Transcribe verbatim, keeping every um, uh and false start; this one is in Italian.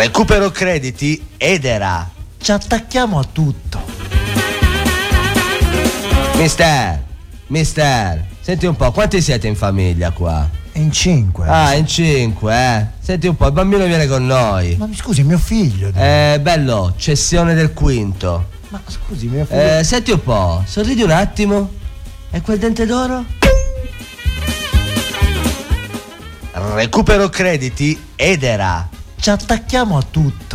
Recupero crediti Edera. Ci attacchiamo a tutto. Mister, mister, senti un po', quanti siete in famiglia qua? In cinque. Ah, in cinque, eh. Senti un po', il bambino viene con noi. Ma mi scusi, mio figlio. Eh, bello, cessione del quinto. Ma scusi, mio figlio. Eh, senti un po', sorridi un attimo. E quel dente d'oro? Recupero crediti Edera. Ci attacchiamo a tutto.